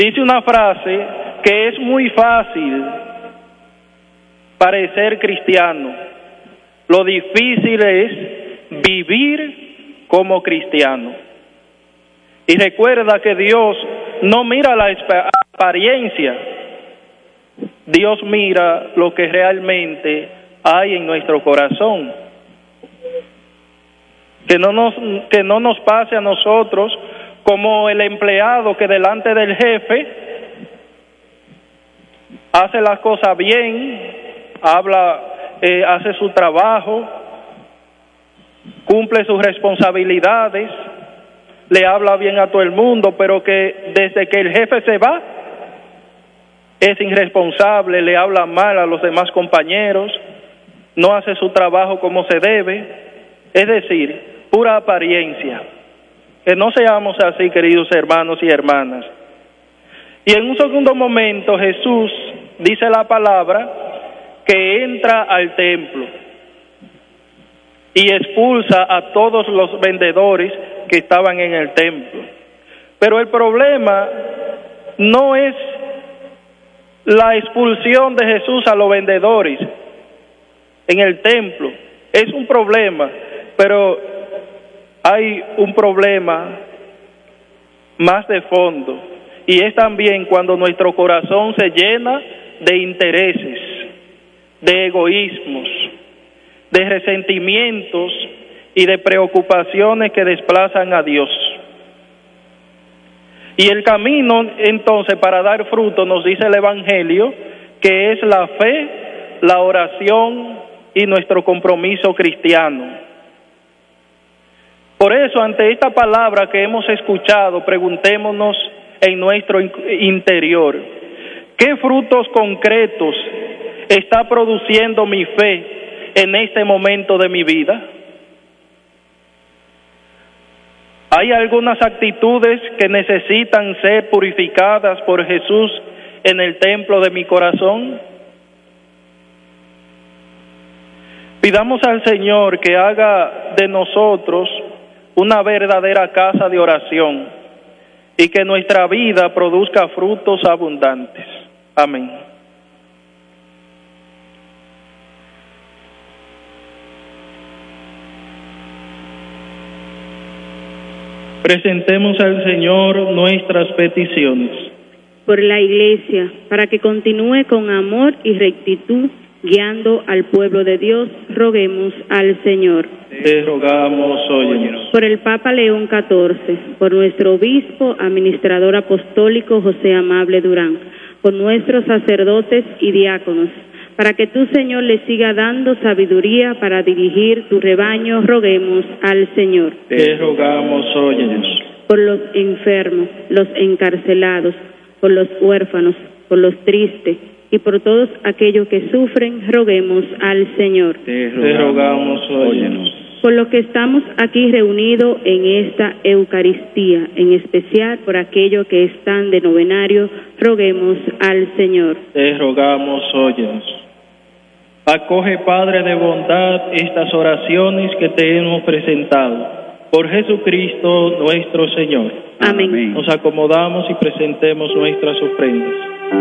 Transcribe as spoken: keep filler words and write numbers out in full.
Dice una frase que es muy fácil parecer cristiano. Lo difícil es vivir como cristiano. Y recuerda que Dios no mira la apariencia, Dios mira lo que realmente hay en nuestro corazón. Que no nos, que no nos pase a nosotros como el empleado que delante del jefe hace las cosas bien, habla, eh, hace su trabajo, cumple sus responsabilidades, le habla bien a todo el mundo, pero que desde que el jefe se va, es irresponsable, le habla mal a los demás compañeros, no hace su trabajo como se debe, es decir, pura apariencia. Que no seamos así, queridos hermanos y hermanas. Y en un segundo momento Jesús dice la palabra que entra al templo y expulsa a todos los vendedores que estaban en el templo. Pero el problema no es la expulsión de Jesús a los vendedores en el templo, es un problema, pero hay un problema más de fondo, y es también cuando nuestro corazón se llena de intereses, de egoísmos, de resentimientos y de preocupaciones que desplazan a Dios. Y el camino, entonces, para dar fruto, nos dice el Evangelio, que es la fe, la oración y nuestro compromiso cristiano. Por eso, ante esta palabra que hemos escuchado, preguntémonos en nuestro interior, ¿qué frutos concretos está produciendo mi fe en este momento de mi vida? ¿Hay algunas actitudes que necesitan ser purificadas por Jesús en el templo de mi corazón? Pidamos al Señor que haga de nosotros una verdadera casa de oración y que nuestra vida produzca frutos abundantes. Amén. Presentemos al Señor nuestras peticiones. Por la Iglesia, para que continúe con amor y rectitud, guiando al pueblo de Dios, roguemos al Señor. Te rogamos, óyenos. Por el Papa León catorce, por nuestro obispo, administrador apostólico José Amable Durán, por nuestros sacerdotes y diáconos, para que tú, Señor, le siga dando sabiduría para dirigir tu rebaño, roguemos al Señor. Te rogamos, óyenos. Por los enfermos, los encarcelados, por los huérfanos, por los tristes y por todos aquellos que sufren, roguemos al Señor. Te rogamos, óyenos. Por lo que estamos aquí reunidos en esta Eucaristía, en especial por aquellos que están de novenario, roguemos al Señor. Te rogamos, óyenos. Acoge, Padre de bondad, estas oraciones que te hemos presentado. Por Jesucristo nuestro Señor. Amén. Nos acomodamos y presentemos nuestras ofrendas.